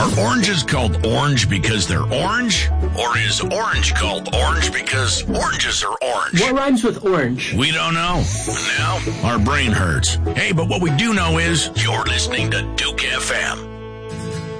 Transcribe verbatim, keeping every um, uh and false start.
Are oranges called orange because they're orange? Or is orange called orange because oranges are orange? What rhymes with orange? We don't know. And now, our brain hurts. Hey, but what we do know is you're listening to Duke F M.